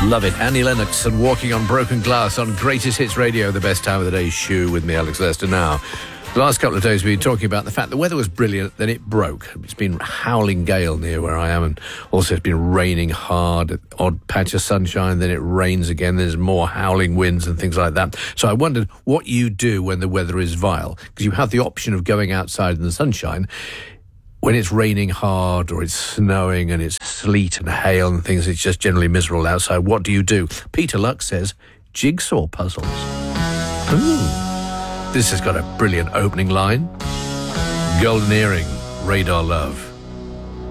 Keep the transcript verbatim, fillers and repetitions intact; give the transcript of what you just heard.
Love it. Annie Lennox and Walking on Broken Glass on Greatest Hits Radio, the best time of the day shoe with me, Alex Lester. Now, the last couple of days we've been talking about the fact the weather was brilliant, then it broke. It's been howling gale near where I am, and also it's been raining hard, odd patch of sunshine, then it rains again, there's more howling winds and things like that. So I wondered what you do when the weather is vile, because you have the option of going outside in the sunshine. When it's raining hard or it's snowing and it's sleet and hail and things, it's just generally miserable outside. What do you do? Peter Luck says jigsaw puzzles. Ooh. This has got a brilliant opening line. Golden Earring, Radar Love.